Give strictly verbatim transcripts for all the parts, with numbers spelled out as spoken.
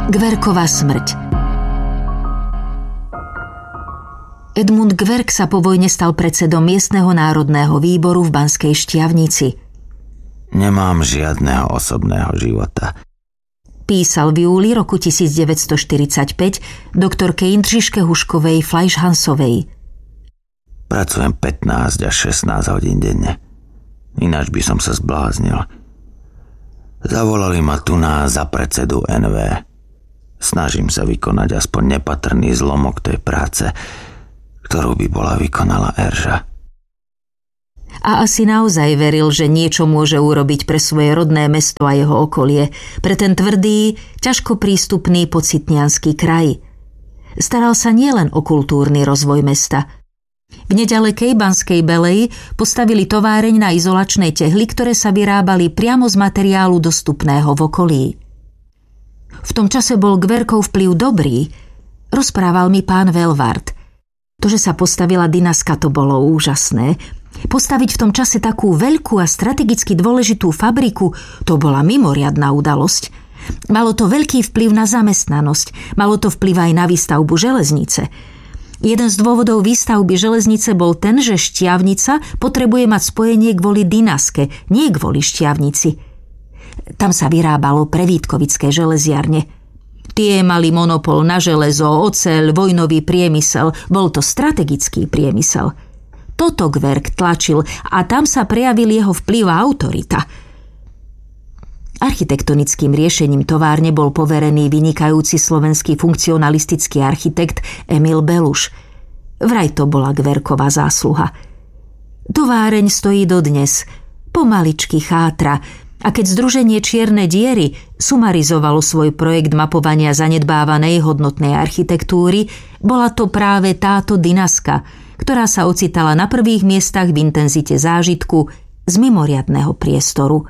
Gverkova smrť. Edmund Gverk sa po vojne stal predsedom miestneho národného výboru v Banskej Štiavnici. Nemám žiadneho osobného života. Písal v júli roku devätnásťstoštyridsaťpäť doktorke Jindřiške Huškovej Fleischhansovej. Pracujem pätnásť až šestnásť hodín denne. Ináč by som sa zbláznil. Zavolali ma tu na za predsedu en vé. Snažím sa vykonať aspoň nepatrný zlomok tej práce, ktorú by bola vykonala Erža. A asi naozaj veril, že niečo môže urobiť pre svoje rodné mesto a jeho okolie, pre ten tvrdý, ťažko prístupný pocitniansky kraj. Staral sa nielen o kultúrny rozvoj mesta. V nedalekej Banskej Beleji postavili továreň na izolačnej tehly, ktoré sa vyrábali priamo z materiálu dostupného v okolí. V tom čase bol Gverkov vplyv dobrý, rozprával mi pán Velvart. To, že sa postavila Dynaska, to bolo úžasné. Postaviť v tom čase takú veľkú a strategicky dôležitú fabriku, to bola mimoriadna udalosť. Malo to veľký vplyv na zamestnanosť, malo to vplyv aj na výstavbu železnice. Jeden z dôvodov výstavby železnice bol ten, že Štiavnica potrebuje mať spojenie kvôli Dynaske, nie kvôli Štiavnici. Tam sa vyrábalo pre Vítkovické železiarne. Tie mali monopol na železo, oceľ, vojnový priemysel, bol to strategický priemysel. Toto Gverk tlačil a tam sa prejavil jeho vplyv a autorita. Architektonickým riešením továrne bol poverený vynikajúci slovenský funkcionalistický architekt Emil Beluš. Vraj to bola Gverkova zásluha. Továreň stojí dodnes, pomaličky chátra, a keď Združenie Čierne diery sumarizovalo svoj projekt mapovania zanedbávanej hodnotnej architektúry, bola to práve táto Dynaska, ktorá sa ocitala na prvých miestach v intenzite zážitku z mimoriadneho priestoru.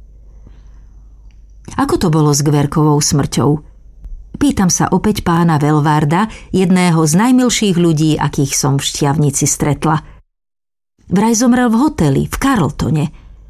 Ako to bolo s Gverkovou smrťou? Pýtam sa opäť pána Velvarda, jedného z najmilších ľudí, akých som v Štiavnici stretla. Vraj zomrel v hoteli, v Carltone.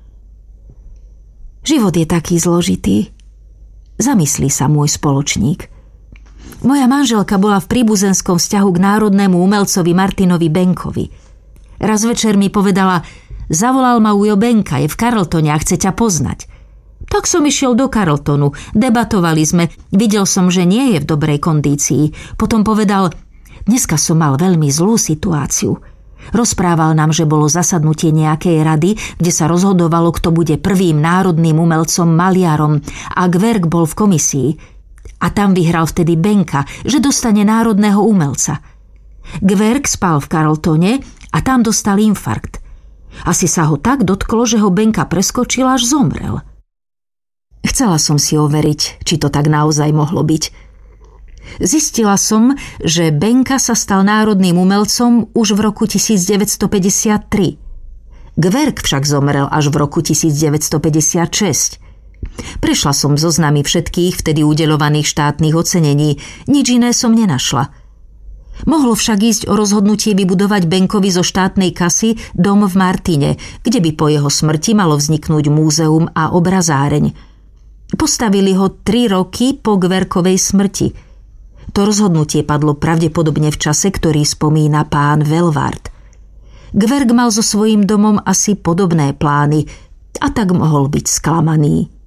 Život je taký zložitý. Zamyslí sa môj spoločník. Moja manželka bola v príbuzenskom vzťahu k národnému umelcovi Martinovi Benkovi. Raz večer mi povedala, zavolal ma Ujo Benka, je v Carltone a chce ťa poznať. Tak som išiel do Carltonu, debatovali sme, videl som, že nie je v dobrej kondícii. Potom povedal, dneska som mal veľmi zlú situáciu. Rozprával nám, že bolo zasadnutie nejakej rady, kde sa rozhodovalo, kto bude prvým národným umelcom maliarom, a Gverk bol v komisii. A tam vyhral vtedy Benka, že dostane národného umelca. Gverk spal v Carltone a tam dostal infarkt. Asi sa ho tak dotklo, že ho Benka preskočil, až zomrel. Chcela som si overiť, či to tak naozaj mohlo byť. Zistila som, že Benka sa stal národným umelcom už v roku devätnásťstopäťdesiattri. Gverk však zomrel až v roku devätnásťstopäťdesiatšesť. Prešla som zoznamy všetkých vtedy udeľovaných štátnych ocenení, nič iné som nenašla. Mohlo však ísť o rozhodnutie vybudovať Benkovi zo štátnej kasy dom v Martine, kde by po jeho smrti malo vzniknúť múzeum a obrazáreň. Postavili ho tri roky po Gverkovej smrti. To rozhodnutie padlo pravdepodobne v čase, ktorý spomína pán Velvart. Gverk mal so svojím domom asi podobné plány a tak mohol byť sklamaný.